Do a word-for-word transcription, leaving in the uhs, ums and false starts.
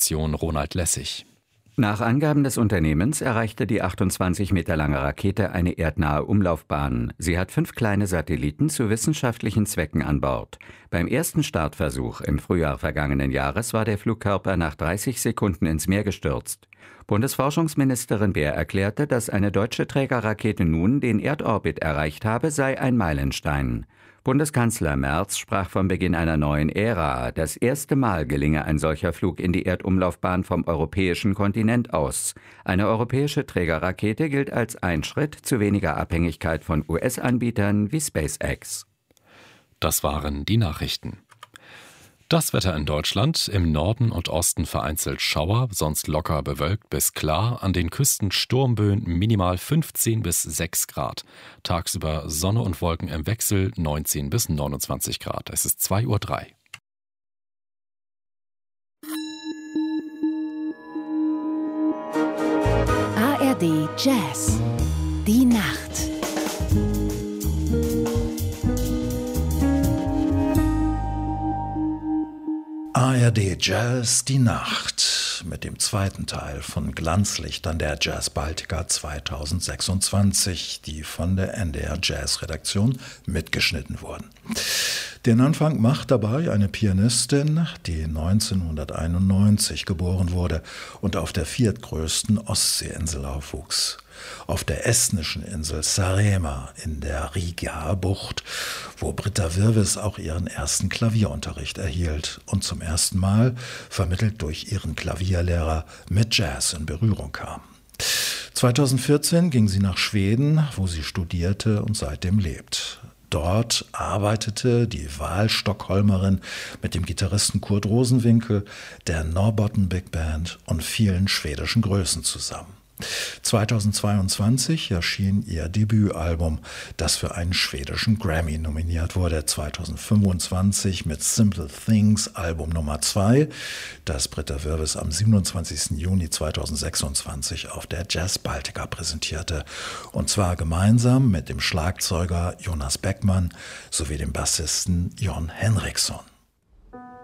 Redaktion Ronald Lessig. Nach Angaben des Unternehmens erreichte die achtundzwanzig Meter lange Rakete eine erdnahe Umlaufbahn. Sie hat fünf kleine Satelliten zu wissenschaftlichen Zwecken an Bord. Beim ersten Startversuch im Frühjahr vergangenen Jahres war der Flugkörper nach dreißig Sekunden ins Meer gestürzt. Bundesforschungsministerin Baer erklärte, dass eine deutsche Trägerrakete nun den Erdorbit erreicht habe, sei ein Meilenstein. Bundeskanzler Merz sprach vom Beginn einer neuen Ära. Das erste Mal gelinge ein solcher Flug in die Erdumlaufbahn vom europäischen Kontinent aus. Eine europäische Trägerrakete gilt als ein Schritt zu weniger Abhängigkeit von U S-Anbietern wie SpaceX. Das waren die Nachrichten. Das Wetter in Deutschland: im Norden und Osten vereinzelt Schauer, sonst locker bewölkt bis klar, an den Küsten Sturmböen, minimal fünfzehn bis sechs Grad. Tagsüber Sonne und Wolken im Wechsel, neunzehn bis neunundzwanzig Grad. Es ist zwei Uhr drei. A R D Jazz, die Nacht. A R D Jazz, die Nacht, mit dem zweiten Teil von Glanzlichtern der Jazz Baltica zweitausendsechsundzwanzig, die von der N D R Jazz Redaktion mitgeschnitten wurden. Den Anfang macht dabei eine Pianistin, die neunzehnhunderteinundneunzig geboren wurde und auf der viertgrößten Ostseeinsel aufwuchs. Auf der estnischen Insel Saaremaa in der Riga-Bucht, wo Britta Wirvis auch ihren ersten Klavierunterricht erhielt und zum ersten Mal, vermittelt durch ihren Klavierlehrer, mit Jazz in Berührung kam. zweitausendvierzehn ging sie nach Schweden, wo sie studierte und seitdem lebt. Dort arbeitete die Wahlstockholmerin mit dem Gitarristen Kurt Rosenwinkel, der Norrbotten Big Band und vielen schwedischen Größen zusammen. zweitausendzweiundzwanzig erschien ihr Debütalbum, das für einen schwedischen Grammy nominiert wurde. zweitausendfünfundzwanzig mit Simple Things, Album Nummer zwei, das Britta Wirvis am siebenundzwanzigsten Juni zweitausendsechsundzwanzig auf der Jazz Baltica präsentierte. Und zwar gemeinsam mit dem Schlagzeuger Jonas Beckmann sowie dem Bassisten Jon Henriksson.